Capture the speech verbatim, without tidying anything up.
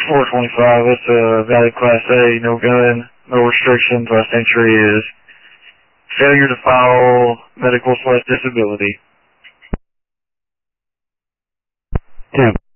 four twenty-five, that's a valid Class A, no gun, no restrictions. Last entry is failure to file medical slash disability. Ten.